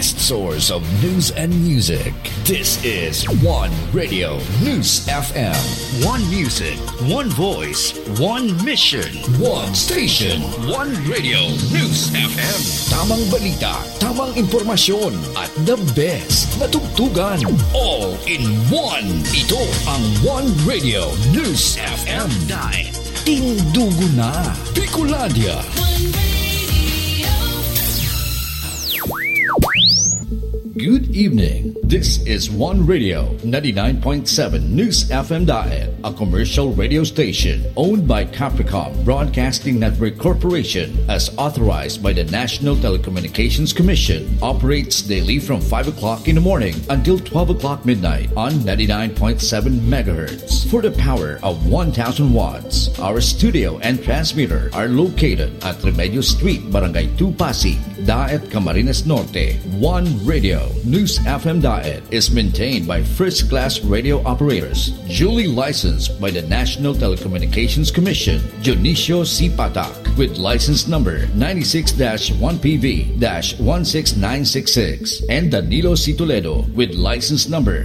best source of news and music. This is One Radio News FM. One music, one voice, one mission, one station, one Radio News FM. Tamang balita, tamang impormasyon, at the best na tugtugan. All in one. Ito ang One Radio News FM. Dahil tindugo na Bicolandia. Good evening. This is One Radio 99.7 News FM Diet, a commercial radio station owned by Capricorn Broadcasting Network Corporation as authorized by the National Telecommunications Commission. Operates daily from 5 o'clock in the morning until 12 o'clock midnight on 99.7 megahertz. For the power of 1,000 watts, our studio and transmitter are located at Remedio Street, Barangay 2, Pasig, Daet, Camarines Norte. One Radio News FM Diet is maintained by first-class radio operators, duly licensed by the National Telecommunications Commission, Dionisio C. Patak, with license number 96-1PV-16966, and Danilo C. Toledo, with license number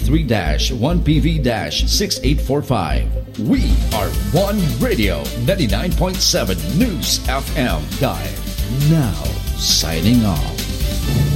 93-1PV-6845. We are One Radio 99.7 News FM Diet. Now, signing off.